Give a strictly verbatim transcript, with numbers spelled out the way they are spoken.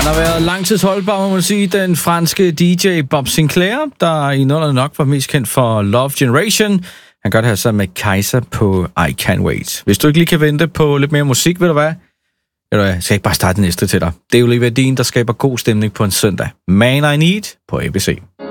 Han har været langtidsholdbar, må man sige, den franske D J Bob Sinclair, der i nullerne nok var mest kendt for Love Generation. Han gør det her sammen med Kaiser på I Can't Wait. Hvis du ikke lige kan vente på lidt mere musik, ved du hvad? Ved du hvad, skal jeg ikke bare starte det næste til dig? Det er jo lige Dean, der skaber god stemning på en søndag. Man I Need på A B C.